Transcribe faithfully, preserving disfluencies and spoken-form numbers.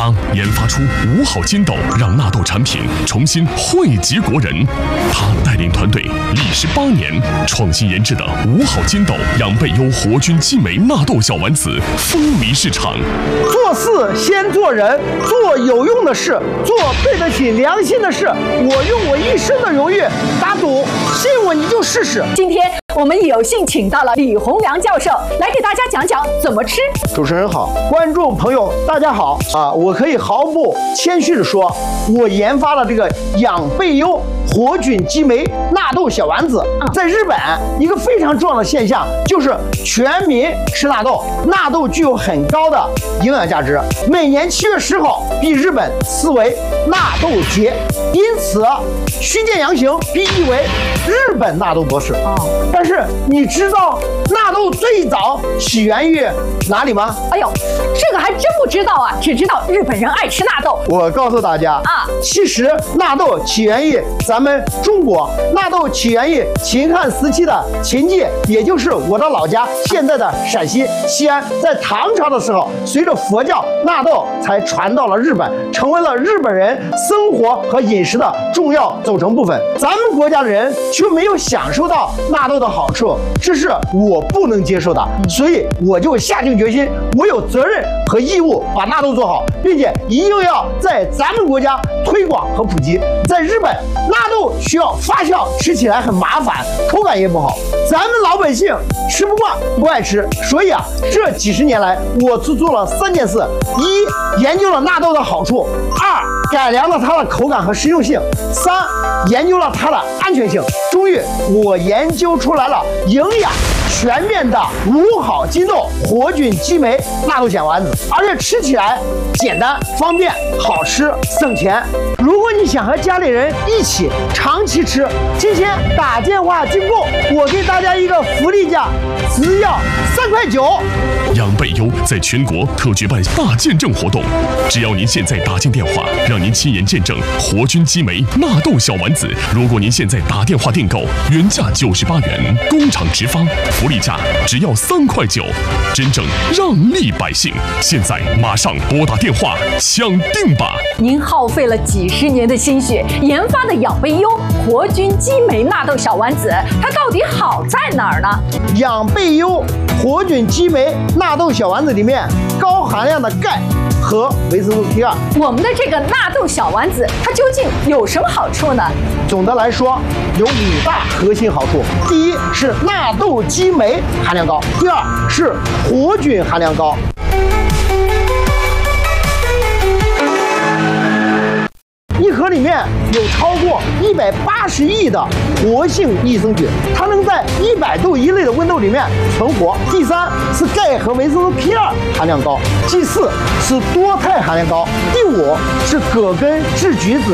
他研发出五好金豆，让纳豆产品重新惠及国人。他带领团队历时八年，创新研制的五好金豆养倍优活菌激酶纳豆小丸子风靡市场。 做事先做人，做有用的事，做对得起良心的事。我用我一生的荣誉打赌，信我你就试试。 今天我们有幸请到了李洪良教授来给大家讲讲怎么吃。 主持人好，观众朋友大家好啊！我可以毫不谦虚地说，我研发了这个养倍优活菌激酶纳豆小丸子。在日本，一个非常重要的现象就是全民吃纳豆，纳豆具有很高的营养价值。每年七月十号被日本视为纳豆节，因此虚见阳行被译为日本纳豆博士。但是你知道纳豆最早起源于哪里吗？ 哎呦，这个还真不知道啊，只知道日本人爱吃纳豆。 我告诉大家啊，其实纳豆起源于咱们中国，纳豆起源于秦汉时期的秦冀，也就是我的老家，现在的陕西西安。在唐朝的时候，随着佛教，纳豆才传到了日本，成为了日本人生活和饮食的重要组成部分。咱们国家的人却没有享受到纳豆的好处，这是我不能接受的，所以我就下定决心，我有责任和义务把纳豆做好，并且一定要在咱们国家推广和普及。在日本，纳豆需要发酵，吃起来很麻烦，口感也不好，咱们老百姓吃不惯，不爱吃。所以啊，这几十年来，我只做了三件事：一、研究了纳豆的好处；二、改良了它的口感和实用性；三、研究了它的安全性。终于，我研究出来了营养全面的五好金豆活菌激酶纳豆小丸子，而且吃起来简单方便好吃省钱。如果你想和家里人一起长期吃，提前打电话订购，我给大家一个福利价，只要三块九。 养倍优在全国特举办大见证活动，只要您现在打进电话，让您亲眼见证活菌激酶纳豆小丸子。如果您现在打电话订购，原价九十八元，工厂直发，福利价只要三块九，真正让利百姓。现在马上拨打电话抢定吧！ 您耗费了几十年的心血研发的养倍优活菌激酶纳豆小丸子，它到底好在哪儿呢？ 养倍优活菌激酶纳豆小丸子里面高含量的钙和维生素 K 二。 我们的这个纳豆小丸子，它究竟有什么好处呢？ 总的来说，有五大核心好处。第一是纳豆激酶含量高，第二是活菌含量高。一盒里面有超过一百八十亿的活性益生菌，它能在一百度以内的温度里面存活。第三是钙和维生素 K 二含量高。第四是多肽含量高。第五是葛根制橘子